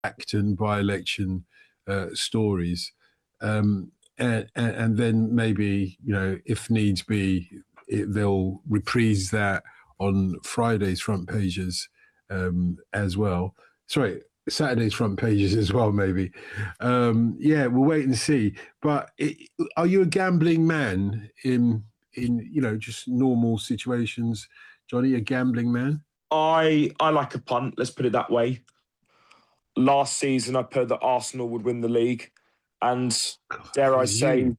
Acton by-election stories. And then maybe, if needs be, they'll reprise that on Friday's front pages as well. Sorry, Saturday's front pages as well, maybe. We'll wait and see. But are you a gambling man in just normal situations, Johnny? A gambling man? I like a punt. Let's put it that way. Last season, I put that Arsenal would win the league, and jinxed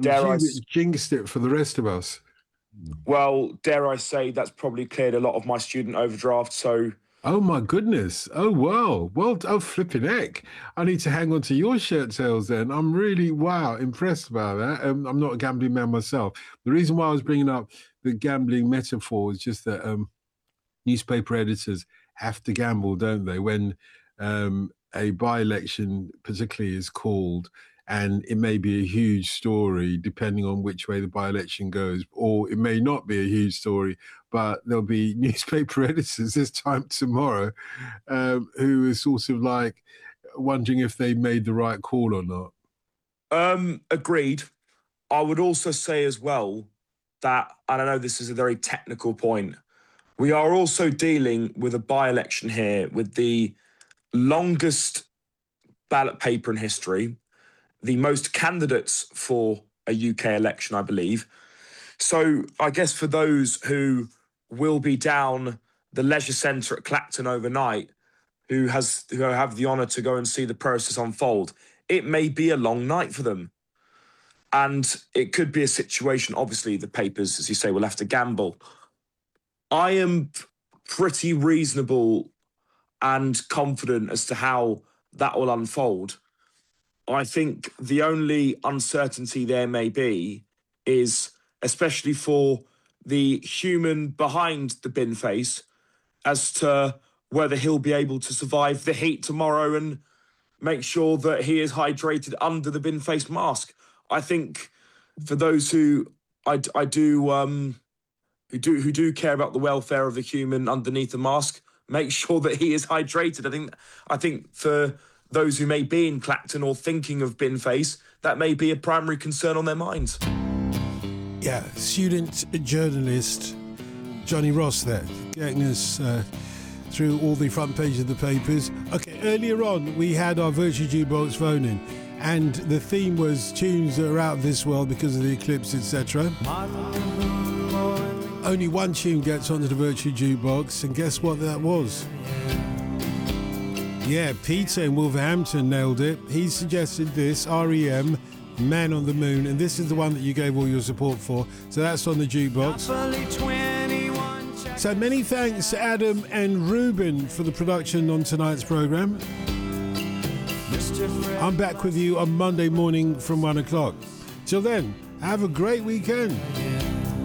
it for the rest of us. Well, dare I say that's probably cleared a lot of my student overdraft. So, oh my goodness! Oh wow! Well, oh flipping heck! I need to hang on to your shirt tails then. I'm really impressed by that. I'm not a gambling man myself. The reason why I was bringing up the gambling metaphor is just that newspaper editors have to gamble, don't they? When a by-election particularly is called, and it may be a huge story depending on which way the by-election goes, or it may not be a huge story, but there'll be newspaper editors this time tomorrow who are sort of like wondering if they made the right call or not. Agreed. I would also say as well that, and I know this is a very technical point, we are also dealing with a by-election here with the longest ballot paper in history, the most candidates for a UK election, I believe. So I guess for those who will be down the leisure centre at Clacton overnight, who have the honour to go and see the process unfold, it may be a long night for them. And it could be a situation, obviously the papers, as you say, will have to gamble. I am pretty reasonable and confident as to how that will unfold. I think the only uncertainty there may be is, especially for the human behind the bin face, as to whether he'll be able to survive the heat tomorrow and make sure that he is hydrated under the bin face mask. I think for those who do care about the welfare of the human underneath the mask, make sure that he is hydrated. I think for those who may be in Clacton or thinking of bin face, that may be a primary concern on their minds. Yeah, student journalist Johnny Ross there, getting us through all the front page of the papers. Okay, earlier on we had our Virtue Jukebox phone in, and the theme was tunes that are out of this world because of the eclipse, etc. Only one tune gets onto the Virtue Jukebox, and guess what that was? Yeah, Peter in Wolverhampton nailed it. He suggested this, R.E.M., Man on the Moon, and this is the one that you gave all your support for, so that's on the jukebox. So many thanks to Adam and Ruben for the production on tonight's programme. I'm back with you on Monday morning from 1 o'clock. Till then, have a great weekend.